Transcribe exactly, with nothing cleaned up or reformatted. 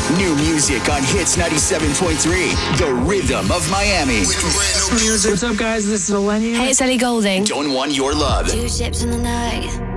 New music on Hits ninety-seven point three, the rhythm of Miami. What's up, guys? This is Millennium. Hey, it's Ellie Goulding. Don't want your love. Two ships in the night.